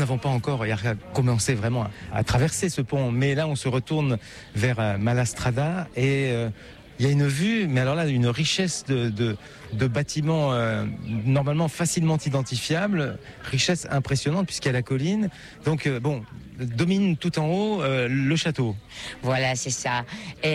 n'avons pas encore commencé vraiment à traverser ce pont. Mais là, on se retourne vers Malastrada et il y a une vue, mais alors là, une richesse de bâtiments normalement facilement identifiables, richesse impressionnante puisqu'il y a la colline. Donc domine tout en haut le château. Voilà, c'est ça.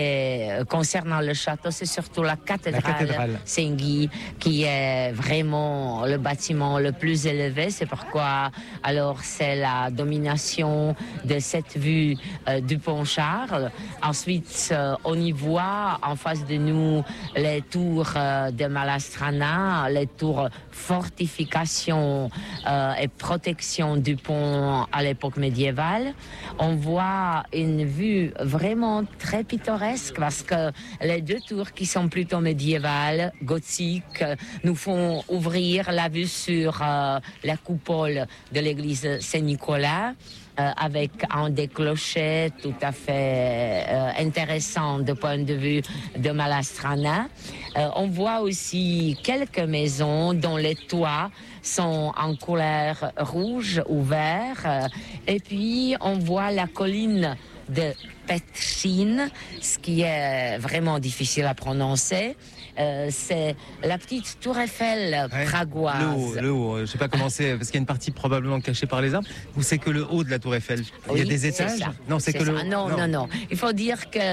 Et concernant le château, c'est surtout la cathédrale Saint-Guy qui est vraiment le bâtiment le plus élevé. C'est pourquoi alors c'est la domination de cette vue du pont Charles. Ensuite, on y voit en face de nous les tours de Malastrana, les tours fortification et protection du pont à l'époque médiévale. On voit une vue vraiment très pittoresque parce que les deux tours qui sont plutôt médiévales, gothiques, nous font ouvrir la vue sur la coupole de l'église Saint-Nicolas. Avec un des clochers tout à fait intéressant du point de vue de Malastrana. On voit aussi quelques maisons dont les toits sont en couleur rouge ou vert. Et puis, on voit la colline de Petrine, ce qui est vraiment difficile à prononcer. C'est la petite tour Eiffel pragoise. Le haut, je ne sais pas comment c'est, parce qu'il y a une partie probablement cachée par les arbres, ou c'est que le haut de la tour Eiffel? Il y a des étages? Non, c'est que le haut. Non. Il faut dire que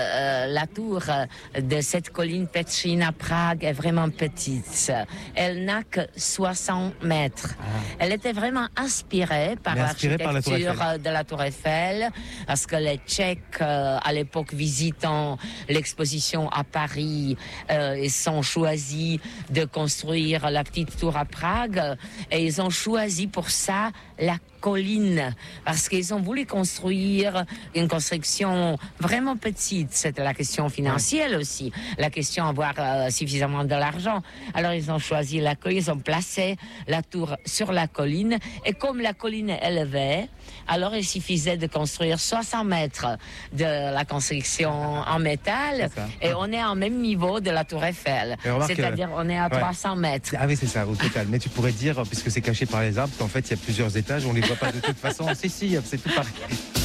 la tour de cette colline Petrine à Prague est vraiment petite. Elle n'a que 60 mètres. Elle était vraiment inspirée par l'architecture de la tour Eiffel, parce que les Tchèques, à l'époque visitant l'exposition à Paris, ils ont choisi de construire la petite tour à Prague et ils ont choisi pour ça la colline parce qu'ils ont voulu construire une construction vraiment petite. C'était la question financière aussi, la question d'avoir suffisamment de l'argent. Alors ils ont choisi la colline, ils ont placé la tour sur la colline et comme la colline est élevée, alors il suffisait de construire 60 mètres de la construction en métal et on est au même niveau de la tour Eiffel. C'est-à-dire on est à 300 mètres. Ah oui, c'est ça, au total. Mais tu pourrais dire, puisque c'est caché par les arbres, qu'en fait il y a plusieurs étages, on les voit pas de toute façon. Si, c'est tout pareil.